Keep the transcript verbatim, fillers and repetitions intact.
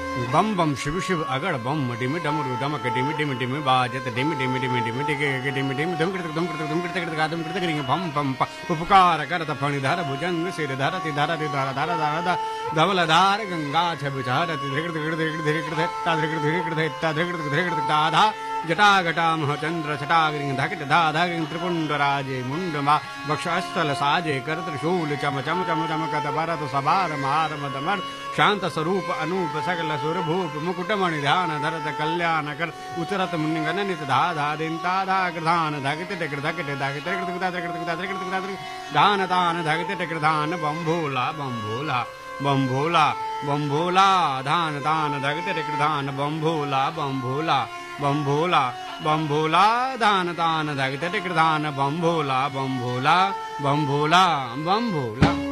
बम बम शिव शिव अगड़ बम dim डमरू डमक dim dim dim बाजत dim dim dim dim टिके डिम डिम धम कृत धम कृत धम कृत कृत गादम कृत करिंग भम भम उपकार करत फणि धर भुजंग सिर धरति धरति धर धर धर धवल धार गंगा छब छरति धृकृत धृकृत धृकृत ता धृकृत धृकृत ता धृकृत धृकृत ताधा जटाघटा महचंद्र छटाग्रिंग धकिट धा धागिंग त्रिपुंड राजे मुंडमा वक्षस्थल साजे कर त्रिशूल चम चम चम चमकत भरत सभार मार मदमर शांत स्वरूप अनूप सकल सुरभूप मुकुटमणि ध्यान धरत कल्याण कर उतरत मुनिगणनित धा धा दिंता धा कृधान धगित टिकृ धकिट धगित त्रिकृत त्रिकृत त्रिकृत दान दान धगित टिकृ धान बंभोला बंभोला बंभोला बंभोला धान दान धगित टिकृ धान बंभोला बंभोला बंभोला बंभोला दान दान धगित टिकृ धान बंभोला बंभोला बंभोला बंभोला